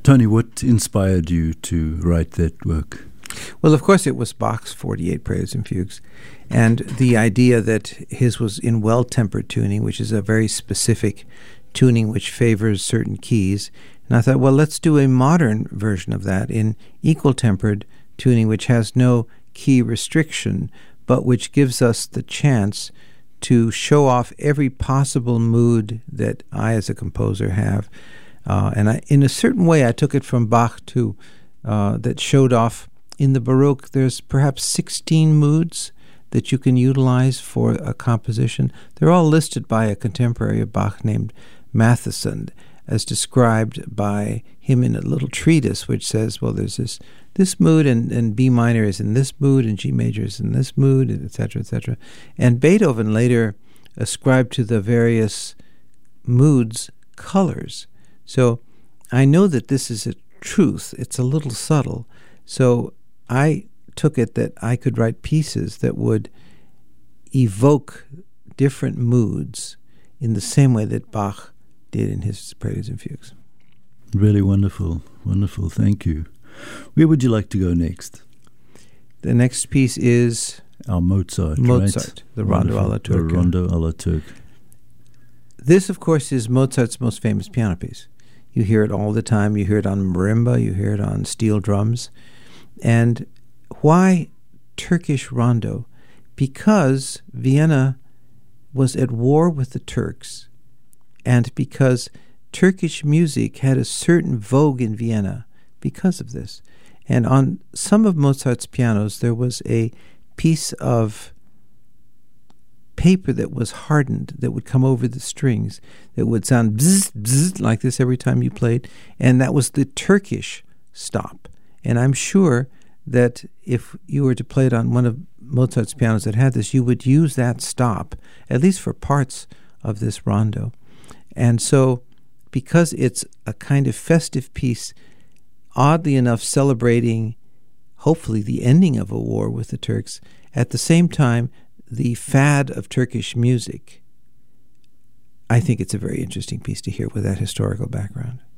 Tony, what inspired you to write that work? Well, of course, it was Bach's 48 Preludes and Fugues, and the idea that his was in well-tempered tuning, which is a very specific tuning which favors certain keys. And I thought, well, let's do a modern version of that in equal-tempered tuning, which has no key restriction, but which gives us the chance to show off every possible mood that I, as a composer, have. In a certain way, I took it from Bach to that showed off in the Baroque. There's perhaps 16 moods that you can utilize for a composition. They're all listed by a contemporary of Bach named Mattheson, as described by him in a little treatise which says, well, there's this mood, and B minor is in this mood, and G major is in this mood, etc., etc. And Beethoven later ascribed to the various moods colors. So I know that this is a truth. It's a little subtle. So I took it that I could write pieces that would evoke different moods in the same way that Bach did in his Preludes and Fugues. Really wonderful. Wonderful. Thank you. Where would you like to go next? The next piece is our Mozart, right? The Rondo alla Turca. The Rondo alla Turca. This, of course, is Mozart's most famous piano piece. You hear it all the time. You hear it on marimba. You hear it on steel drums. And why Turkish Rondo? Because Vienna was at war with the Turks, and because Turkish music had a certain vogue in Vienna because of this. And on some of Mozart's pianos, there was a piece of paper that was hardened that would come over the strings that would sound bzz, bzz, like this every time you played, and that was the Turkish stop. And I'm sure that if you were to play it on one of Mozart's pianos that had this, you would use that stop, at least for parts of this rondo. And so, because it's a kind of festive piece, oddly enough celebrating, hopefully, the ending of a war with the Turks, at the same time, the fad of Turkish music, I think it's a very interesting piece to hear with that historical background.